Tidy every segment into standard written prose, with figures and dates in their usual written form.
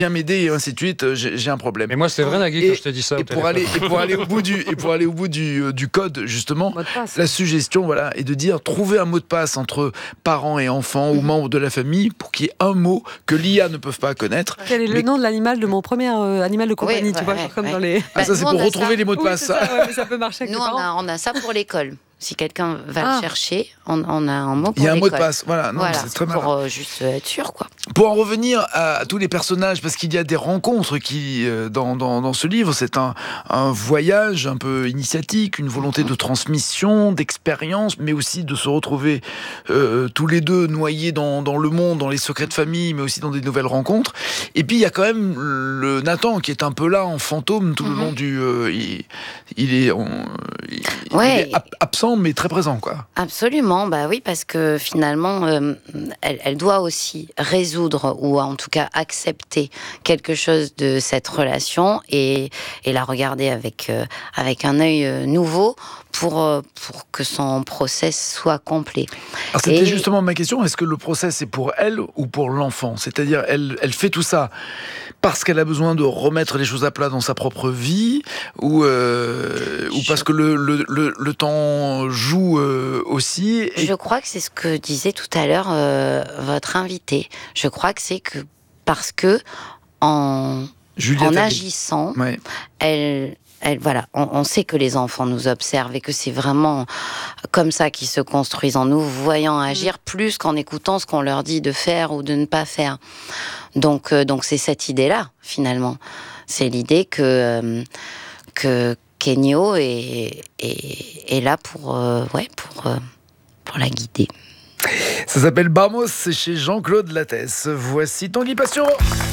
viens m'aider et ainsi de suite, j'ai un problème. Mais moi, c'est vrai, Nagui, quand je t'ai dit ça. Et pour aller au bout du code, justement, la suggestion, voilà, est de dire trouver un mot de passe entre parents et enfants ou membres de la famille pour qu'il y ait un mot que l'IA ne peut pas connaître. Quel est le nom de l'animal de mon premier animal de compagnie, tu vois, comme dans les... ça, c'est pour retrouver les mots de passe. Ça peut marcher avec nous, les parents. on a ça pour l'école. Si quelqu'un va le chercher, on a un mot pour l'école. Il y a un mot de passe, voilà. Non, c'est très malin. Pour juste être sûr, quoi. Pour en revenir à tous les personnages, parce qu'il y a des rencontres qui, dans ce livre, c'est un voyage un peu initiatique, une volonté de transmission, d'expérience, mais aussi de se retrouver tous les deux noyés dans le monde, dans les secrets de famille, mais aussi dans des nouvelles rencontres. Et puis il y a quand même le Nathan qui est un peu là en fantôme tout le long du... il est absent mais très présent, quoi. Absolument, bah oui, parce que finalement, elle doit aussi résoudre ou en tout cas accepter quelque chose de cette relation et la regarder avec un œil nouveau pour que son process soit complet. Alors c'était justement ma question, est-ce que le process est pour elle ou pour l'enfant ? C'est-à-dire, elle fait tout ça parce qu'elle a besoin de remettre les choses à plat dans sa propre vie ou parce que le temps joue aussi Je crois que c'est ce que disait tout à l'heure votre invité. Je crois que c'est que parce que en agissant, voilà, on sait que les enfants nous observent et que c'est vraiment comme ça qu'ils se construisent, en nous voyant agir plus qu'en écoutant ce qu'on leur dit de faire ou de ne pas faire. Donc c'est cette idée-là, finalement. C'est l'idée que Kenyo est là pour la guider. Ça s'appelle Bamos, c'est chez Jean-Claude Lattès. Voici Tanguy Passion.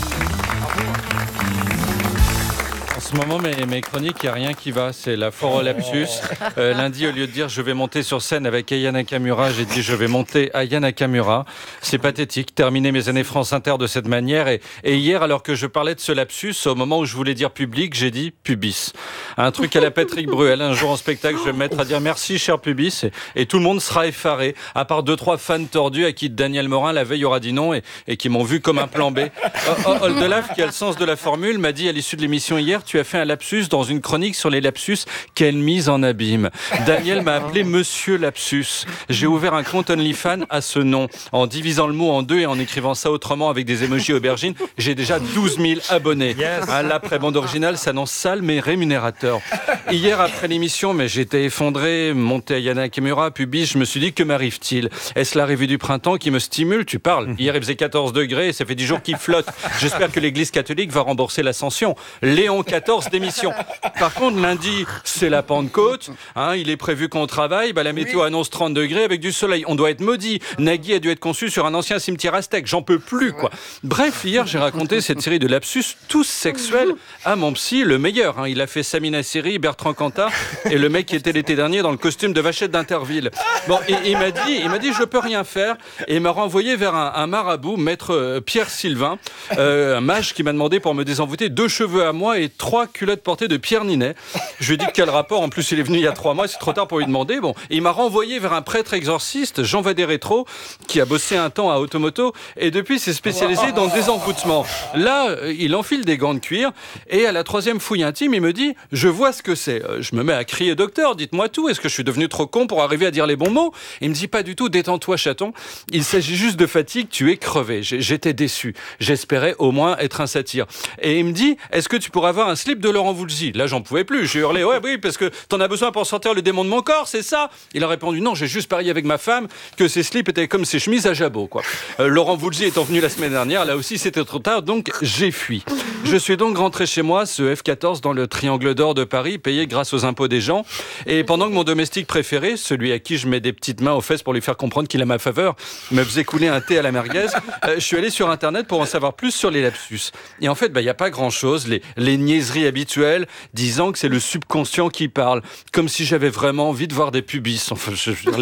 En ce moment, mes chroniques, il n'y a rien qui va. C'est la foire au lapsus. Lundi, au lieu de dire je vais monter sur scène avec Aya Nakamura, j'ai dit je vais monter Aya Nakamura. C'est pathétique, terminer mes années France Inter de cette manière. Et hier, alors que je parlais de ce lapsus, au moment où je voulais dire public, j'ai dit pubis. Un truc à la Patrick Bruel. Un jour en spectacle, je vais me mettre à dire merci, cher pubis. Et tout le monde sera effaré, à part 2-3 fans tordus à qui Daniel Morin, la veille, aura dit non et qui m'ont vu comme un plan B. Oldelaf, qui a le sens de la formule, m'a dit à l'issue de l'émission hier, tu as fait un lapsus dans une chronique sur les lapsus. Quelle mise en abîme. Daniel m'a appelé Monsieur Lapsus. J'ai ouvert un compte OnlyFans à ce nom. En divisant le mot en deux et en écrivant ça autrement avec des émojis aubergines, j'ai déjà 12 000 abonnés. Yes. L'après-bande originale s'annonce sale mais rémunérateur. Hier, après l'émission, mais j'étais effondré, monté à Yana Kimura, pubis, je me suis dit, que m'arrive-t-il ? Est-ce la revue du printemps qui me stimule ? Tu parles. Hier, il faisait 14 degrés et ça fait 10 jours qu'il flotte. J'espère que l'Église catholique va rembourser l'Ascension. Léon XIV démission. Par contre, lundi, c'est la Pentecôte. Il est prévu qu'on travaille. La météo annonce 30 degrés avec du soleil. On doit être maudit. Nagui a dû être conçu sur un ancien cimetière aztèque. J'en peux plus, quoi. Bref, hier, j'ai raconté cette série de lapsus tous sexuels à mon psy, le meilleur. Il a fait Samina Seri, Bertrand Cantat et le mec qui était l'été dernier dans le costume de Vachette d'Interville. Bon, et il m'a dit, je peux rien faire. Et il m'a renvoyé vers un marabout, maître Pierre Sylvain, un mage qui m'a demandé pour me désenvoûter 2 cheveux à moi et 3 culottes portées de Pierre Ninet. Je lui ai dit quel rapport, en plus il est venu il y a 3 mois, c'est trop tard pour lui demander. Bon, et il m'a renvoyé vers un prêtre exorciste, Jean Vadé-Rétro, qui a bossé un temps à Automoto et depuis s'est spécialisé dans le désenvoûtement. Là, il enfile des gants de cuir et à la 3e fouille intime, il me dit, je vois ce que c'est. Je me mets à crier, docteur, dites-moi tout, est-ce que je suis devenu trop con pour arriver à dire les bons mots ? Il me dit, pas du tout, détends-toi chaton, il s'agit juste de fatigue, tu es crevé. J'étais déçu, j'espérais au moins être un satire. Et il me dit, est-ce que tu pourrais avoir un slip de Laurent Voulzy ? Là, j'en pouvais plus, j'ai hurlé, ouais, oui, parce que t'en as besoin pour sortir le démon de mon corps, c'est ça ? Il a répondu, non, j'ai juste parié avec ma femme que ses slips étaient comme ses chemises à jabot, quoi. Laurent Voulzy étant venu la semaine dernière, là aussi c'était trop tard, donc j'ai fui. Je suis donc rentré chez moi, ce F14 dans le Triangle d'Or de Paris, payé grâce aux impôts des gens, et pendant que mon domestique préféré, celui à qui je mets des petites mains aux fesses pour lui faire comprendre qu'il a ma faveur, me faisait couler un thé à la merguez, je suis allé sur internet pour en savoir plus sur les lapsus. Et en fait, il n'y a pas grand-chose, les niaiseries habituelles, disant que c'est le subconscient qui parle, comme si j'avais vraiment envie de voir des pubis. Enfin,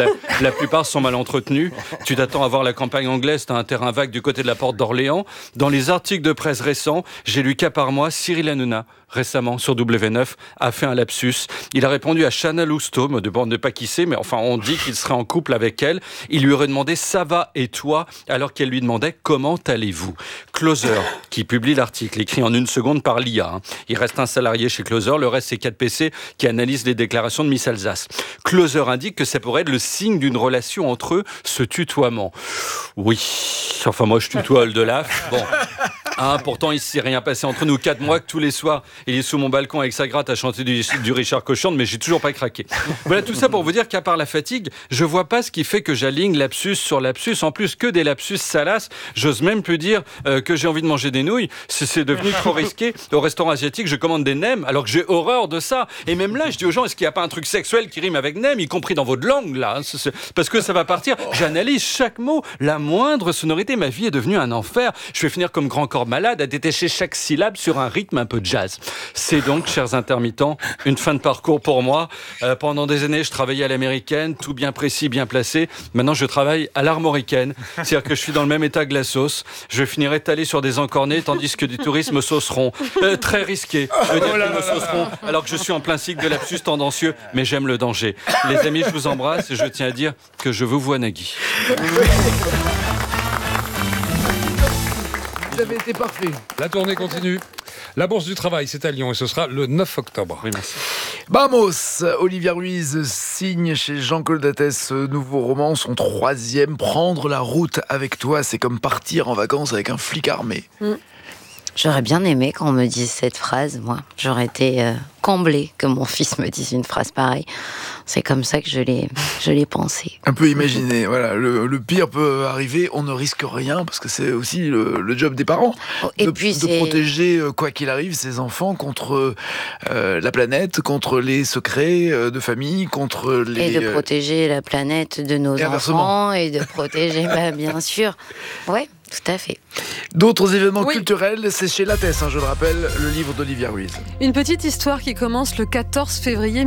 la plupart sont mal entretenus. Tu t'attends à voir la campagne anglaise, t'as un terrain vague du côté de la porte d'Orléans. Dans les articles de presse récents, j'ai lu lu qu'à part moi, Cyril Hanouna, récemment sur W9, a fait un lapsus. Il a répondu à Chana Lousteau, me demande pas qui c'est, mais enfin on dit qu'il serait en couple avec elle. Il lui aurait demandé « ça va et toi ?» alors qu'elle lui demandait « comment allez-vous ?» Closer, qui publie l'article, écrit en 1 seconde par l'IA. Il reste un salarié chez Closer, le reste c'est 4PC qui analyse les déclarations de Miss Alsace. Closer indique que ça pourrait être le signe d'une relation entre eux, ce tutoiement. Oui, enfin moi je tutoie Oldelaf. Bon. Pourtant, il ne s'est rien passé entre nous. 4 mois que tous les soirs, il est sous mon balcon avec sa gratte à chanter du Richard Cochante, mais j'ai toujours pas craqué. Voilà, tout ça pour vous dire qu'à part la fatigue, je vois pas ce qui fait que j'aligne lapsus sur lapsus. En plus, que des lapsus salaces. J'ose même plus dire que j'ai envie de manger des nouilles. C'est devenu trop risqué. Au restaurant asiatique, je commande des nems, alors que j'ai horreur de ça. Et même là, je dis aux gens, est-ce qu'il n'y a pas un truc sexuel qui rime avec nem, y compris dans votre langue, là? Parce que ça va partir. J'analyse chaque mot, la moindre sonorité. Ma vie est devenue un enfer. Je vais finir comme Grand Corps Malade à détacher chaque syllabe sur un rythme un peu jazz. C'est donc, chers intermittents, une fin de parcours pour moi. Pendant des années, je travaillais à l'américaine, tout bien précis, bien placé. Maintenant, je travaille à l'armoricaine. C'est-à-dire que je suis dans le même état que la sauce. Je finirai étalé sur des encornés, tandis que du tourisme sauceront. Très risqué de dire qu'ils me sauceront, alors que je suis en plein cycle de lapsus tendancieux, mais j'aime le danger. Les amis, je vous embrasse et je tiens à dire que je vous vois Nagui. Vous avez été parfait. La tournée continue. La Bourse du Travail, c'est à Lyon et ce sera le 9 octobre. Oui, merci. Vamos! Olivia Ruiz signe chez Jean-Claude Dattès ce nouveau roman, son 3e. Prendre la route avec toi, c'est comme partir en vacances avec un flic armé. J'aurais bien aimé qu'on me dise cette phrase, moi. J'aurais été comblée que mon fils me dise une phrase pareille. C'est comme ça que je l'ai pensé. Un peu imaginé, voilà. Le pire peut arriver, on ne risque rien, parce que c'est aussi le job des parents. De protéger, quoi qu'il arrive, ses enfants contre la planète, contre les secrets de famille, contre les... Et de protéger la planète de nos enfants, et de protéger, bien sûr. Ouais. Tout à fait. D'autres événements culturels, c'est chez Lattès, je le rappelle, le livre d'Olivia Ruiz. Une petite histoire qui commence le 14 février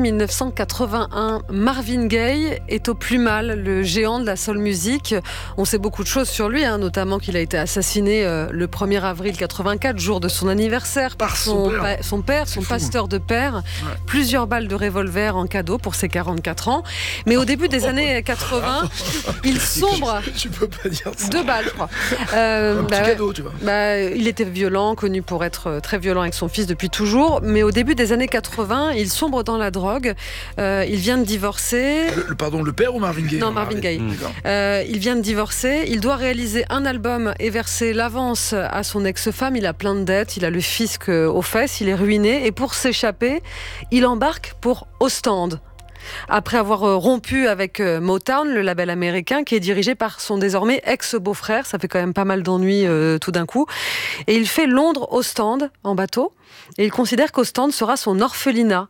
1981. Marvin Gaye est au plus mal, le géant de la soul music. On sait beaucoup de choses sur lui, notamment qu'il a été assassiné le 1er avril 84, jour de son anniversaire, par son pasteur de père. Ouais. Plusieurs balles de revolver en cadeau pour ses 44 ans. Mais au début des années 80, il sombre. Tu peux pas dire ça. 2 balles, je crois. Un petit cadeau, tu vois. Il était violent, connu pour être très violent avec son fils depuis toujours, mais au début des années 80, il sombre dans la drogue. Il vient de divorcer. Le père ou Marvin Gaye? Non, Marvin Gaye. Il vient de divorcer. Il doit réaliser un album et verser l'avance à son ex-femme. Il a plein de dettes. Il a le fisc aux fesses. Il est ruiné. Et pour s'échapper, il embarque pour Ostende. Après avoir rompu avec Motown, le label américain, qui est dirigé par son désormais ex-beau-frère. Ça fait quand même pas mal d'ennuis tout d'un coup. Et il fait Londres-Ostende en bateau. Et il considère qu'Ostende sera son orphelinat,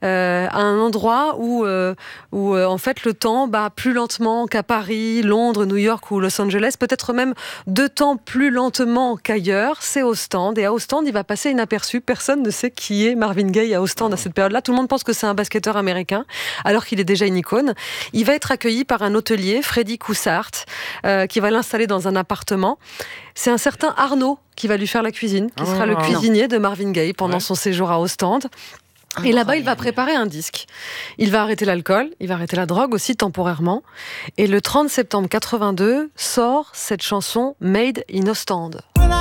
un endroit où en fait le temps bat plus lentement qu'à Paris, Londres, New York ou Los Angeles, peut-être même 2 temps plus lentement qu'ailleurs. C'est Ostende, et à Ostende il va passer inaperçu. Personne ne sait qui est Marvin Gaye à Ostende à cette période-là. Tout le monde pense que c'est un basketteur américain, alors qu'il est déjà une icône. Il va être accueilli par un hôtelier, Freddy Coussart, qui va l'installer dans un appartement. C'est un certain Arnaud qui va lui faire la cuisine, qui sera le cuisinier de Marvin Gaye pendant son séjour à Ostende. Et là-bas, il va préparer un disque. Il va arrêter l'alcool, il va arrêter la drogue aussi temporairement. Et le 30 septembre 82 sort cette chanson Made in Ostende.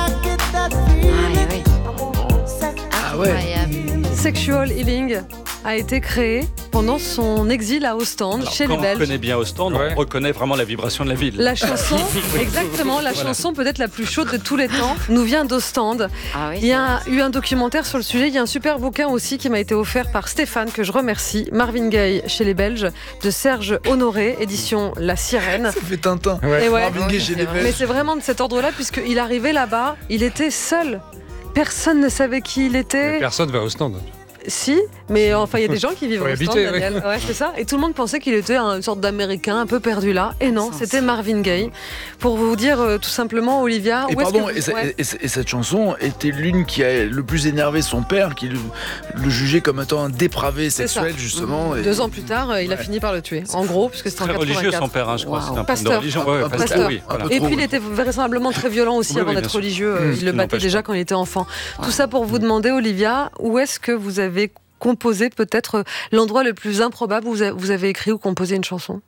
Sexual Healing a été créé pendant son exil à Ostende, chez les Belges. On connaît bien Ostende, on reconnaît vraiment la vibration de la ville. La chanson, exactement, chanson peut-être la plus chaude de tous les temps, nous vient d'Ostende. Il y a eu un documentaire sur le sujet, il y a un super bouquin aussi qui m'a été offert par Stéphane, que je remercie, Marvin Gaye chez les Belges, de Serge Honoré, édition La Sirène. Ça fait Tintin. Marvin Gaye chez les Belges. Mais c'est vraiment de cet ordre-là, puisqu'il arrivait là-bas, il était seul. Personne ne savait qui il était. Mais personne va à Ostende. Si, mais enfin, il y a des gens qui vivent au stand, habiter, Daniel. Ouais, c'est ça. Et tout le monde pensait qu'il était une sorte d'Américain un peu perdu là. Et non, c'était Marvin Gaye. Pour vous dire tout simplement, Olivia... Et cette chanson était l'une qui a le plus énervé son père, qui le jugeait comme étant un dépravé sexuel, justement. Et... 2 ans plus tard, il a fini par le tuer. En gros, puisque c'était en 84. Religieux son père, je crois. C'était un pasteur. de religion. Pasteur. Oui, voilà. Et puis il était vraisemblablement très violent aussi avant d'être religieux. Il le battait déjà quand il était enfant. Tout ça pour vous demander, Olivia, où est-ce que vous avez composé peut-être l'endroit le plus improbable où vous avez écrit ou composé une chanson?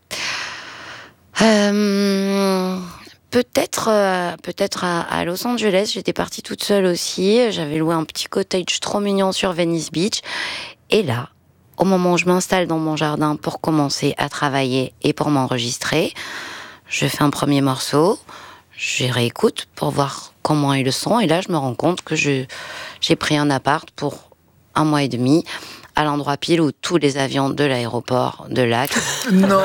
Peut-être à Los Angeles. J'étais partie toute seule aussi. J'avais loué un petit cottage trop mignon sur Venice Beach. Et là, au moment où je m'installe dans mon jardin pour commencer à travailler et pour m'enregistrer, je fais un premier morceau, je réécoute pour voir comment est le son. Et là, je me rends compte que j'ai pris un appart pour 1 mois et demi à l'endroit pile où tous les avions de l'aéroport de Lac. Non.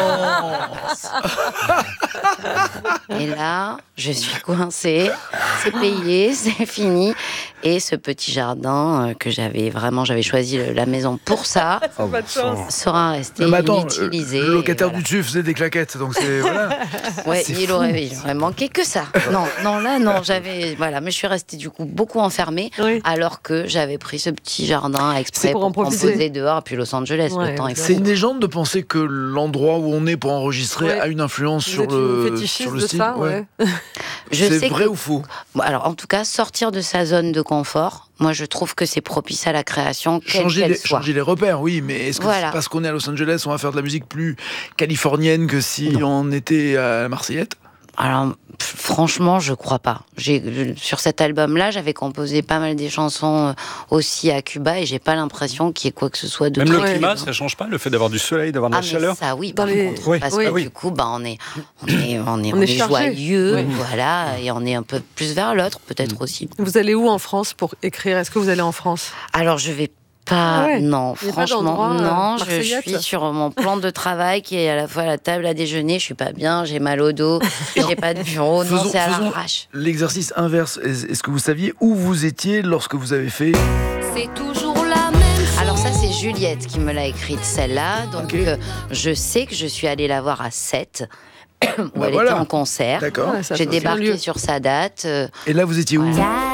Et là, je suis coincée, c'est payé, c'est fini. Et ce petit jardin que j'avais choisi la maison pour ça, sera resté inutilisé. Le locataire du dessus faisait des claquettes, donc c'est voilà. Ouais, il aurait manqué que ça. Non, j'avais mais je suis restée du coup beaucoup enfermée, alors que j'avais pris ce petit jardin exprès pour composer dehors, puis Los Angeles. C'est une légende de penser que l'endroit où on est pour enregistrer a une influence sur le style. Ça, c'est vrai ou faux? Alors en tout cas, sortir de sa zone de confort, moi je trouve que c'est propice à la création, quelle qu'elle soit. Changer les repères, oui, mais est-ce que c'est parce qu'on est à Los Angeles, on va faire de la musique plus californienne que si on était à la Marseillette? Alors, franchement, je crois pas. Sur cet album-là, j'avais composé pas mal des chansons aussi à Cuba et j'ai pas l'impression qu'il y ait quoi que ce soit de... Même le climat, ça change pas? Le fait d'avoir du soleil, d'avoir de la chaleur? Ça, oui, par contre. Parce que du coup, on est joyeux, voilà, et on est un peu plus vers l'autre, peut-être aussi. Vous allez où en France pour écrire? Est-ce que vous allez en France? Alors, je vais non, franchement, non. Je suis sur mon plan de travail qui est à la fois la table à déjeuner. Je suis pas bien, j'ai mal au dos, j'ai pas de bureau. Non, c'est à l'arrache. L'exercice inverse. Est-ce que vous saviez où vous étiez lorsque vous avez fait? C'est toujours la même. Alors ça, c'est Juliette qui me l'a écrite, celle-là. Donc je sais que je suis allée la voir à 7. Où elle était en concert. D'accord. J'ai débarqué sur sa date. Et là, vous étiez où?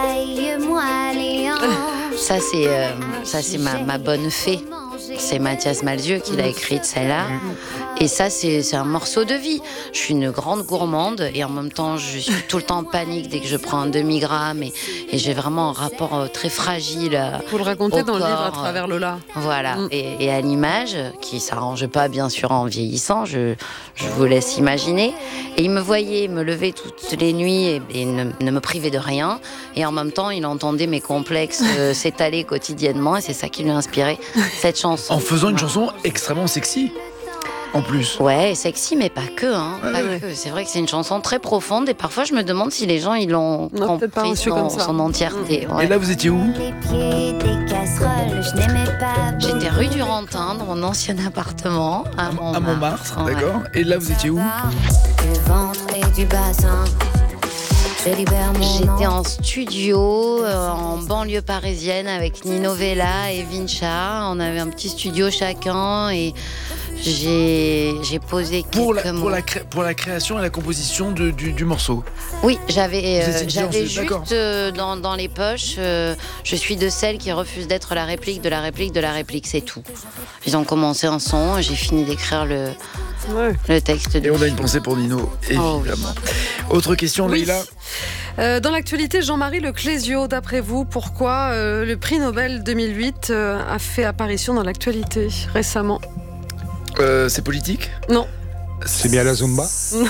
Ça, c'est ma bonne fée. C'est Mathias Malzieu qui l'a écrite, celle-là. Et ça, c'est un morceau de vie. Je suis une grande gourmande et en même temps, je suis tout le temps en panique dès que je prends un demi-gramme et j'ai vraiment un rapport très fragile. Vous le racontez dans le livre À travers Lola. Voilà. Et à l'image, qui s'arrange pas bien sûr en vieillissant, je vous laisse imaginer. Et il me voyait me lever toutes les nuits et ne me priver de rien. Et en même temps, il entendait mes complexes s'étaler quotidiennement et c'est ça qui lui a inspiré cette chanson. En faisant une chanson extrêmement sexy. En plus. Ouais, sexy, mais pas que. Que. C'est vrai que c'est une chanson très profonde et parfois je me demande si les gens ils l'ont compris son entièreté. Et là, vous étiez où? J'étais rue du Rantin, dans mon ancien appartement à Montmartre. D'accord. Et là, vous étiez où? Du ventre et du bassin. J'étais en studio en banlieue parisienne avec Nino Vella et Vincha. On avait un petit studio chacun et j'ai posé quelques mots. Pour la création et la composition du morceau. Oui, j'avais juste dans les poches, je suis de celles qui refusent d'être la réplique de la réplique de la réplique, c'est tout. Ils ont commencé un son, j'ai fini d'écrire le texte. Et on a une pensée pour Nino, évidemment. Autre question, Leïla? Dans l'actualité, Jean-Marie Leclésio, d'après vous, pourquoi le prix Nobel 2008 a fait apparition dans l'actualité récemment? C'est politique? Non. C'est mis à la Zumba? Non.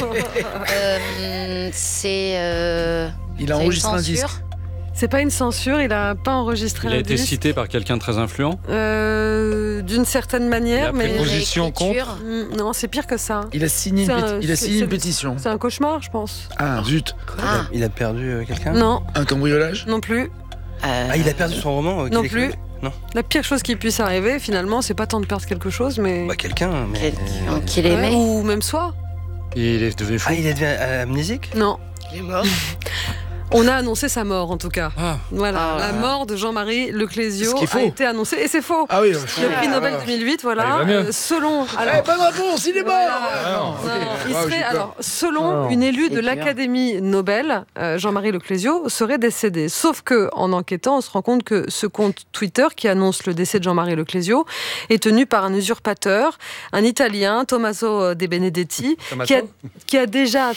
Il a enregistré un disque. C'est pas une censure, il a pas enregistré un disque. Il a été cité par quelqu'un de très influent? D'une certaine manière, mais... Position contre? Non, c'est pire que ça. Il a signé une pétition. C'est un cauchemar, je pense. Ah, zut. Il a perdu quelqu'un? Non. Un cambriolage? Non plus. Il a perdu son roman? Non plus. Non. La pire chose qui puisse arriver, finalement, c'est pas tant de perdre quelque chose, mais... quelqu'un, mais... Qu'il aimait. Ou même soi. Il est devenu fou. Il est devenu amnésique? Non. Il est mort? On a annoncé sa mort, en tout cas. Voilà, la mort de Jean-Marie Leclésio a été annoncée. Et c'est faux. Ah oui. Le prix Nobel 2008, voilà. Selon... bonne réponse, il est mort. Selon une élue de l'Académie Nobel, Jean-Marie Leclésio serait décédé. Sauf que, en enquêtant, on se rend compte que ce compte Twitter qui annonce le décès de Jean-Marie Leclésio est tenu par un usurpateur, un Italien, Tommaso De Benedetti, qui a déjà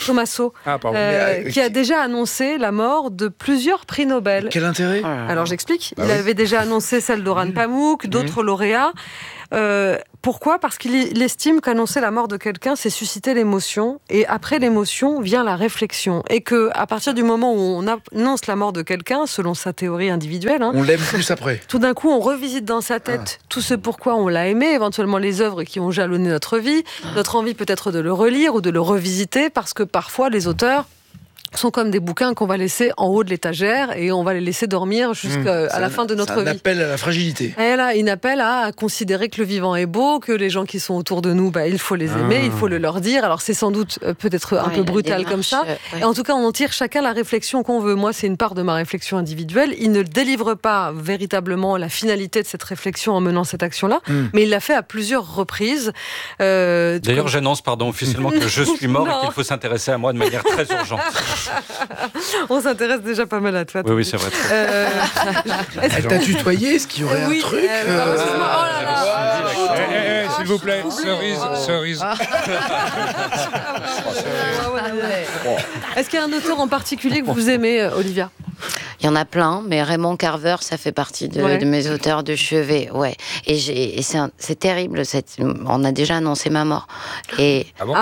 annoncé la mort de plusieurs prix Nobel. Quel intérêt ? Alors j'explique. Il avait déjà annoncé celle d'Orhan Pamuk, d'autres lauréats. Pourquoi ? Parce qu'il estime qu'annoncer la mort de quelqu'un, c'est susciter l'émotion, et après l'émotion vient la réflexion, et que à partir du moment où on annonce la mort de quelqu'un, selon sa théorie individuelle, on l'aime plus après. Tout d'un coup, on revisite dans sa tête tout ce pourquoi on l'a aimé, éventuellement les œuvres qui ont jalonné notre vie, notre envie peut-être de le relire ou de le revisiter, parce que parfois les auteurs sont comme des bouquins qu'on va laisser en haut de l'étagère et on va les laisser dormir jusqu'à la fin de notre vie. C'est un appel à la fragilité. Et là, un appel à considérer que le vivant est beau, que les gens qui sont autour de nous, il faut les aimer, il faut le leur dire. Alors c'est sans doute peut-être un peu brutal comme ça. Et en tout cas, on en tire chacun la réflexion qu'on veut. Moi, c'est une part de ma réflexion individuelle. Il ne délivre pas véritablement la finalité de cette réflexion en menant cette action-là, mais il l'a fait à plusieurs reprises. D'ailleurs, j'annonce officiellement que je suis mort et qu'il faut s'intéresser à moi de manière très urgente. On s'intéresse déjà pas mal à toi. Oui, c'est vrai. Elle t'a tutoyé, est-ce qu'il y aurait un truc S'il vous plaît, cerise. Est-ce qu'il y a un auteur en particulier que vous aimez, Olivia ? Il y en a plein, mais Raymond Carver, ça fait partie de mes auteurs de chevet. Ouais. Et c'est terrible. On a déjà annoncé ma mort. Et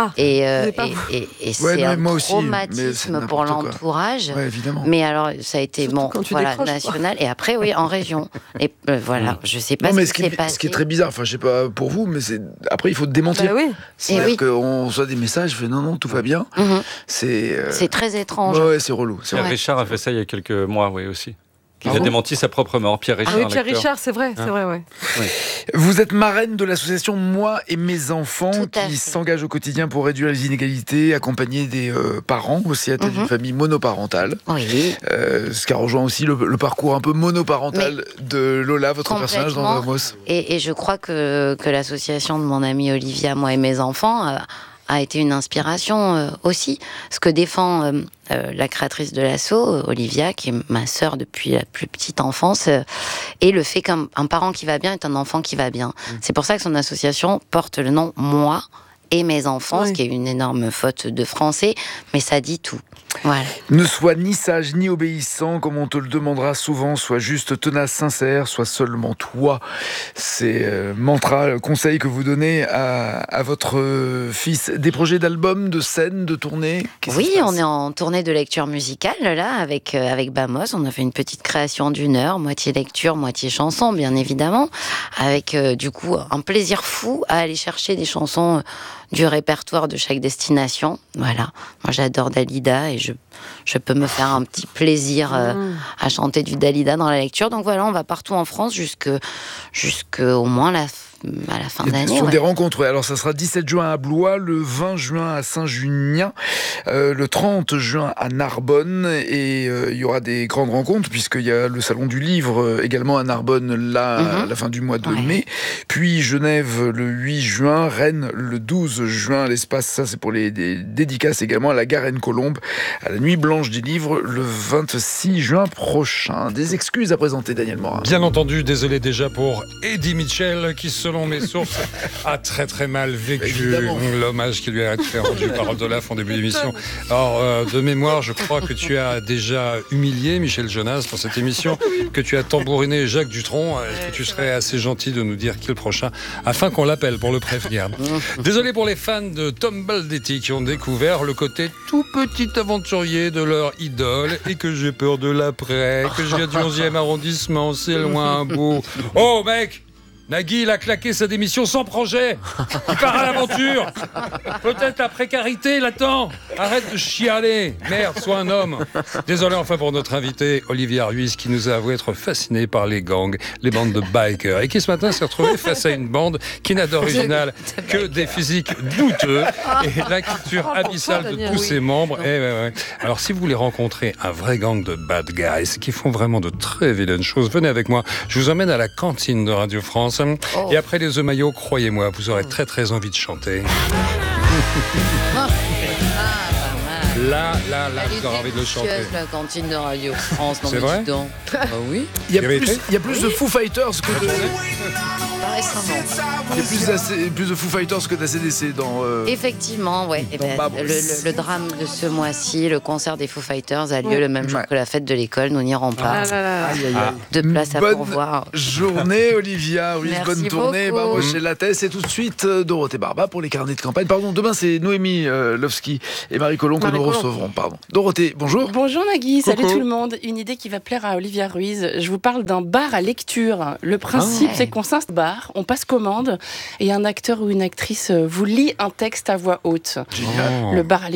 c'est un traumatisme pour l'entourage. Ouais, évidemment. Mais alors, ça a été national. Et après, en région. Et je sais pas ce qui s'est passé. Ce qui est très bizarre, je sais pas pour vous, mais après, il faut démentir. C'est-à-dire qu'on reçoit des messages, je fais non, tout va bien. C'est très étrange. Ouais, c'est relou. Richard a fait ça il y a quelques mois, aussi. Il a démenti sa propre mort, Pierre Richard. Ah oui, Pierre Richard, c'est vrai, ouais. Oui. Vous êtes marraine de l'association Moi et mes enfants qui s'engage au quotidien pour réduire les inégalités, accompagner des parents aussi à tête d'une famille monoparentale. Oui. Ce qui a rejoint aussi le parcours un peu monoparental de Lola, votre personnage dans Vamos. Et je crois que l'association de mon amie Olivia, Moi et mes enfants, a été une inspiration aussi. Ce que défend la créatrice de l'asso, Olivia, qui est ma sœur depuis la plus petite enfance, et le fait qu'un parent qui va bien est un enfant qui va bien. C'est pour ça que son association porte le nom Moi et mes enfants, ce qui est une énorme faute de français, mais ça dit tout. Voilà. Ne sois ni sage ni obéissant, comme on te le demandera souvent, sois juste, tenace, sincère, sois seulement toi. C'est mantra, le conseil que vous donnez à votre fils. Des projets d'albums, de scènes, de tournées? Oui, on est en tournée de lecture musicale, là, avec Bamos. On a fait une petite création d'1 heure, moitié lecture, moitié chanson, bien évidemment, avec du coup un plaisir fou à aller chercher des chansons du répertoire de chaque destination. Voilà. Moi, j'adore Dalida et je peux me faire un petit plaisir à chanter du Dalida dans la lecture. Donc voilà, on va partout en France jusqu'au moins à la fin d'année. Ce sont des rencontres. Alors, ça sera 17 juin à Blois, le 20 juin à Saint-Junien, le 30 juin à Narbonne, et il y aura des grandes rencontres, puisqu'il y a le Salon du Livre également à Narbonne, là, à la fin du mois de mai. Puis Genève le 8 juin, Rennes le 12 juin à l'Espace. Ça, c'est pour les dédicaces également à la Garenne-Colombe, à la Nuit Blanche des Livres, le 26 juin prochain. Des excuses à présenter, Daniel Morin. Bien entendu, désolé déjà pour Eddie Mitchell, qui selon mes sources a très très mal vécu l'hommage qui lui a été rendu par Rodolphe en début d'émission. Alors, de mémoire, je crois que tu as déjà humilié Michel Jonas dans cette émission, que tu as tambouriné Jacques Dutronc, et que tu serais assez gentil de nous dire qui est le prochain, afin qu'on l'appelle pour le prévenir. Désolé pour les fans de Tom Baldetti qui ont découvert le côté tout petit aventurier de leur idole et que j'ai peur de l'après, que je viens du 11e arrondissement, c'est loin, beau. Oh mec! Nagui, il a claqué sa démission sans projet. Il part à l'aventure. Peut-être la précarité l'attend. Arrête de chialer. Merde, sois un homme. Désolé enfin pour notre invité, Olivier Ruiz, qui nous a avoué être fasciné par les gangs, les bandes de bikers, et qui ce matin s'est retrouvé face à une bande qui n'a d'original que des physiques douteux et la culture abyssale de tous ses membres. Alors, si vous voulez rencontrer un vrai gang de bad guys qui font vraiment de très vilaines choses, venez avec moi. Je vous emmène à la cantine de Radio France. Et après les œufs maillots, croyez-moi, vous aurez très très envie de chanter. Là, vous aurez envie de le chanter. La cantine de Radio France. C'est vrai ? Oui. Il y a plus de Foo Fighters que de... Il y a plus de Foo Fighters que d'ACDC dans... Effectivement, ouais. Le drame de ce mois-ci, le concert des Foo Fighters a lieu le même jour que la fête de l'école. Nous n'irons pas. De place à pourvoir. Bonne journée, Olivia. Bonne tournée. Beaucoup. Chez Lattès. Et tout de suite, Dorothée Barba pour les carnets de campagne. Pardon, demain, c'est Noémie Lovski et Marie Colomb que nous recevrons. Pardon. Dorothée, bonjour. Bonjour Nagui, salut tout le monde. Une idée qui va plaire à Olivia Ruiz. Je vous parle d'un bar à lecture. Le principe, c'est qu'on s'installe au bar, on passe commande et un acteur ou une actrice vous lit un texte à voix haute. Génial. Le bar à lecture